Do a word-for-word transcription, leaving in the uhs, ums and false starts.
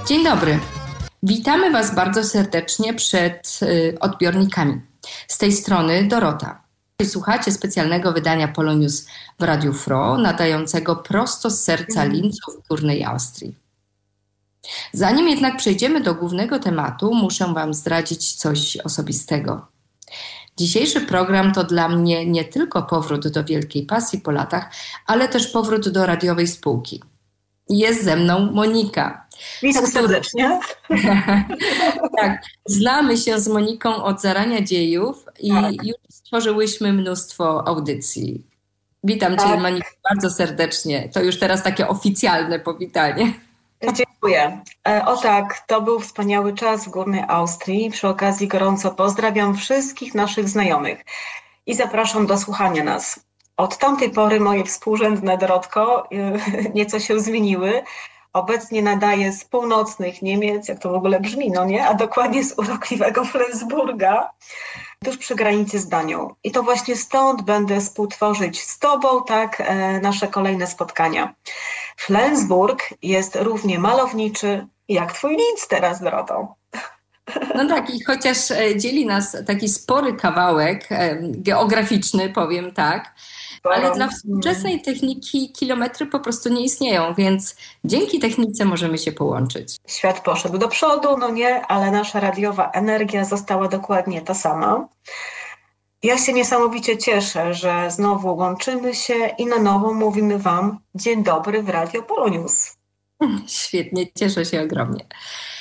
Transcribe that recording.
Dzień dobry. Witamy Was bardzo serdecznie przed y, odbiornikami. Z tej strony Dorota. Słuchacie specjalnego wydania Polonius w Radiu Fro, nadającego prosto z serca Linzu w Górnej Austrii. Zanim jednak przejdziemy do głównego tematu, muszę Wam zdradzić coś osobistego. Dzisiejszy program to dla mnie nie tylko powrót do wielkiej pasji po latach, ale też powrót do radiowej spółki. Jest ze mną Monika. Witam serdecznie. Tak, znamy się z Moniką od zarania dziejów i tak. już stworzyłyśmy mnóstwo audycji. Witam tak. Cię, Moniko, bardzo serdecznie. To już teraz takie oficjalne powitanie. Dziękuję. O tak, to był wspaniały czas w Górnej Austrii. Przy okazji gorąco pozdrawiam wszystkich naszych znajomych i zapraszam do słuchania nas. Od tamtej pory moje współrzędne, Dorotko, nieco się zmieniły. Obecnie nadaję z północnych Niemiec, jak to w ogóle brzmi, no nie? A dokładnie z urokliwego Flensburga, tuż przy granicy z Danią. I to właśnie stąd będę współtworzyć z Tobą, tak, e, nasze kolejne spotkania. Flensburg jest równie malowniczy jak Twój Linz teraz, Dorotą. No tak, i chociaż dzieli nas taki spory kawałek e, geograficzny, powiem tak, ale dla współczesnej techniki kilometry po prostu nie istnieją, więc dzięki technice możemy się połączyć. Świat poszedł do przodu, no nie, ale nasza radiowa energia została dokładnie ta sama. Ja się niesamowicie cieszę, że znowu łączymy się i na nowo mówimy Wam dzień dobry w Radio Polonius. Świetnie, cieszę się ogromnie.